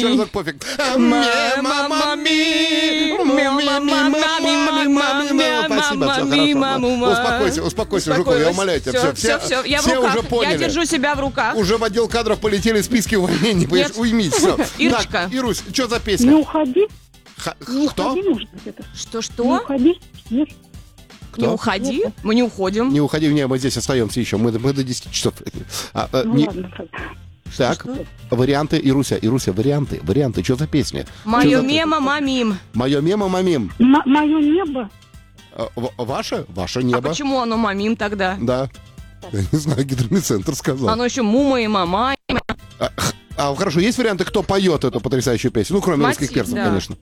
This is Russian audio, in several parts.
еще разок пофиг. Мама ми. Спасибо, успокойся, Жуков, я умоляю тебя. Все, я в руках. Уже поняли. Я держу себя в руках. Уже в отдел кадров полетели списки увольнений. Уймись, все. Ирочка. Так, Ирусь, что за песня? Не уходи. Кто? Не может быть это. Что? Не уходи. Нет. Не уходи. Мы не уходим. Не уходи, мы здесь остаемся еще. Мы до 10 часов. Ладно. Так, варианты, Ируся, варианты, что за песня? Мое мемо мамим. Мое мемо мамим. Мое небо. Ваше А небо. почему оно мамим тогда? Да. Я не знаю, гидромедцентр сказал. Оно еще мума и мама. Хорошо, есть варианты, кто поет эту потрясающую песню? Ну, кроме русских перцев, да. конечно.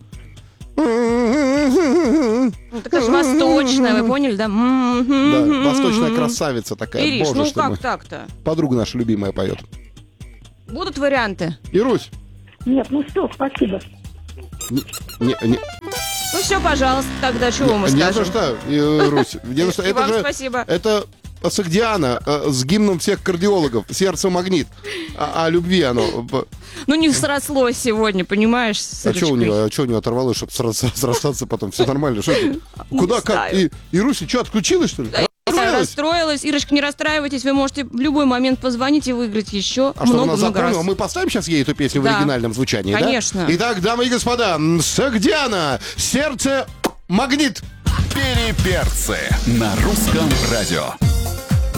Такая же восточная, вы поняли, да? Да, восточная красавица такая. Ириш, Боже, ну что как мы. так-то? Подруга наша любимая поет. Будут варианты? Ирусь. Нет, ну все, спасибо. Ну все, пожалуйста, тогда чего мы Не скажем? за что, Ирусь. Не за что. И Это вам же, спасибо. это Сагдиана с гимном всех кардиологов. «Сердце магнит». О любви оно. Ну не срослось сегодня, понимаешь, с А что у Ирочкой. него оторвалось, чтобы срастаться потом? Все нормально. Что ты? Не Куда, как? знаю. Ируся, что, отключилась, что ли? Расстроилась. Ирочка, не расстраивайтесь, вы можете в любой момент позвонить и выиграть еще А что, она много-много раз. запомнила? Мы поставим сейчас ей эту песню в Да. оригинальном звучании, Конечно. да? Итак, дамы и господа, Сагдиана, «Сердце магнит». Переперцы на русском радио.